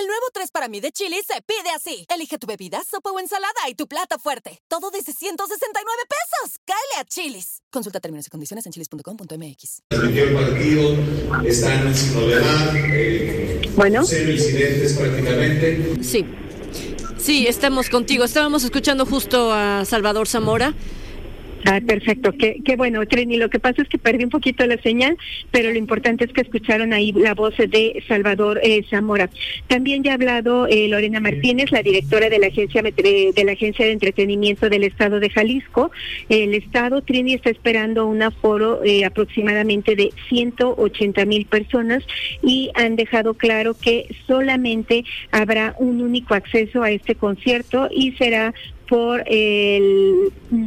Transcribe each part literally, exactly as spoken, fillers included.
El nuevo tres para mí de Chili's se pide así. Elige tu bebida, sopa o ensalada y tu plato fuerte. Todo desde ciento sesenta y nueve pesos. ¡Cáele a Chili's! Consulta términos y condiciones en chilis punto com punto m x. El partido están sin novedad. Eh, bueno. Cero incidentes prácticamente. Sí. Sí, estamos contigo. Estábamos escuchando justo a Salvador Zamora. Ah, perfecto, qué, qué bueno, Trini. Lo que pasa es que perdí un poquito la señal, pero lo importante es que escucharon ahí la voz de Salvador eh, Zamora. También ya ha hablado eh, Lorena Martínez, la directora de la agencia de la agencia de entretenimiento del estado de Jalisco. El estado, Trini, está esperando un aforo eh, aproximadamente de ciento ochenta mil personas y han dejado claro que solamente habrá un único acceso a este concierto y será por el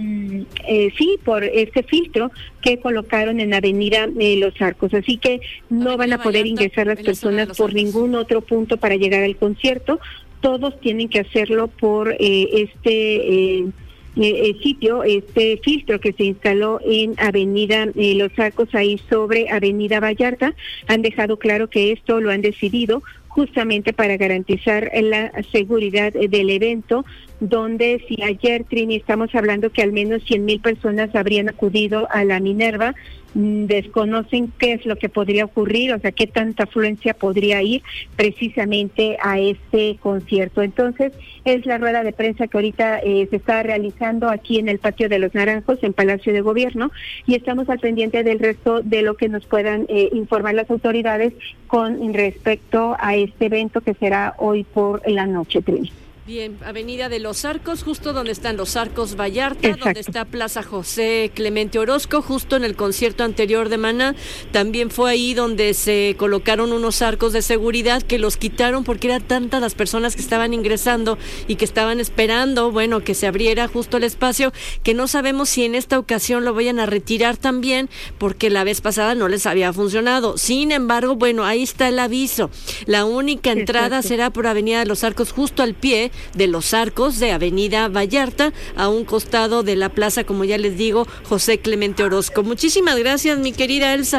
eh, sí por este filtro que colocaron en Avenida eh, Los Arcos, así que no Avenida van a poder Vallarta, ingresar las personas por ningún otro punto para llegar al concierto. Todos tienen que hacerlo por eh, este eh, eh, sitio, este filtro que se instaló en Avenida eh, Los Arcos, ahí sobre Avenida Vallarta. Han dejado claro que esto lo han decidido justamente para garantizar la seguridad del evento, donde si ayer, Trini, estamos hablando que al menos cien mil personas habrían acudido a la Minerva, desconocen qué es lo que podría ocurrir, o sea, qué tanta afluencia podría ir precisamente a este concierto. Entonces, es la rueda de prensa que ahorita eh, se está realizando aquí en el Patio de los Naranjos, en Palacio de Gobierno, y estamos al pendiente del resto de lo que nos puedan eh, informar las autoridades con respecto a este evento que será hoy por la noche, Trini. Bien, Avenida de Los Arcos, justo donde están Los Arcos Vallarta, Exacto. Donde está Plaza José Clemente Orozco, justo en el concierto anterior de Maná. También fue ahí donde se colocaron unos arcos de seguridad que los quitaron porque eran tantas las personas que estaban ingresando y que estaban esperando, bueno, que se abriera justo el espacio, que no sabemos si en esta ocasión lo vayan a retirar también, porque la vez pasada no les había funcionado. Sin embargo, bueno, ahí está el aviso. La única entrada Exacto. será por Avenida de Los Arcos, justo al pie de Los Arcos de Avenida Vallarta, a un costado de la plaza, como ya les digo, José Clemente Orozco. Muchísimas gracias, mi querida Elsa.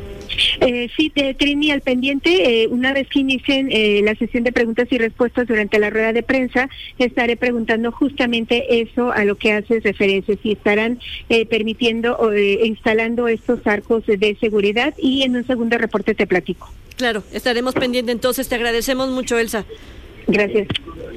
Eh, sí, de Trini, al pendiente, eh, una vez que inicien eh, la sesión de preguntas y respuestas durante la rueda de prensa, estaré preguntando justamente eso a lo que haces referencia, si estarán eh, permitiendo o eh, instalando estos arcos de seguridad, y en un segundo reporte te platico. Claro, estaremos pendientes entonces, te agradecemos mucho, Elsa. Gracias.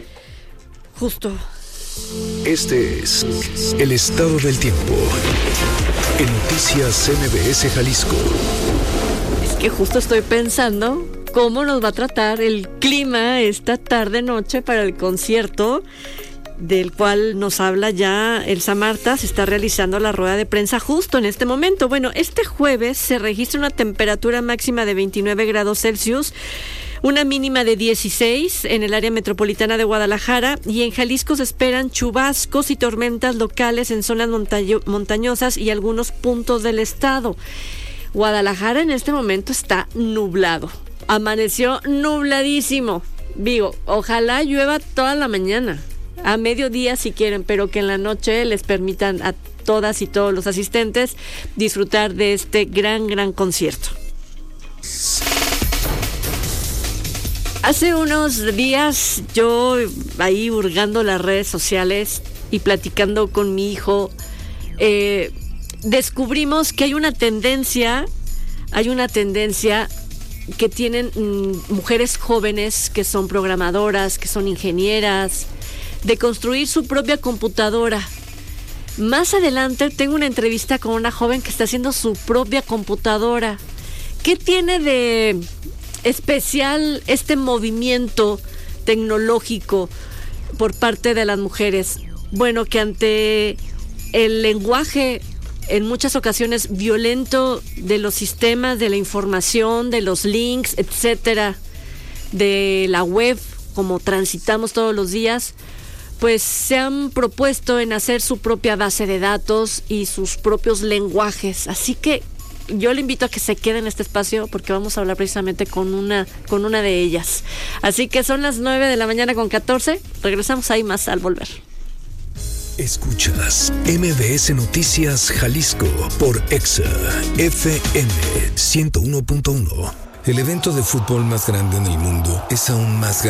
Justo. Este es el estado del tiempo en Noticias M B S Jalisco. Es que justo estoy pensando cómo nos va a tratar el clima esta tarde-noche para el concierto del cual nos habla ya Elsa Marta. Se está realizando la rueda de prensa justo en este momento. Bueno, este jueves se registra una temperatura máxima de veintinueve grados Celsius, una mínima de dieciséis en el área metropolitana de Guadalajara, y en Jalisco se esperan chubascos y tormentas locales en zonas montaño- montañosas y algunos puntos del estado. Guadalajara en este momento está nublado, amaneció nubladísimo. Digo, ojalá llueva toda la mañana, a mediodía si quieren, pero que en la noche les permitan a todas y todos los asistentes disfrutar de este gran, gran concierto. Hace unos días yo ahí hurgando las redes sociales y platicando con mi hijo, eh, descubrimos que hay una tendencia, hay una tendencia que tienen mm, mujeres jóvenes que son programadoras, que son ingenieras, de construir su propia computadora. Más adelante tengo una entrevista con una joven que está haciendo su propia computadora. ¿Qué tiene de especial este movimiento tecnológico por parte de las mujeres? Bueno, que ante el lenguaje en muchas ocasiones violento de los sistemas de la información, de los links, etcétera, de la web, como transitamos todos los días, pues se han propuesto en hacer su propia base de datos y sus propios lenguajes. Así que yo le invito a que se quede en este espacio porque vamos a hablar precisamente con una, con una de ellas. Así que son las nueve de la mañana con catorce. Regresamos ahí más al volver. Escuchas M B S Noticias Jalisco por Exa F M ciento uno punto uno. El evento de fútbol más grande en el mundo es aún más grande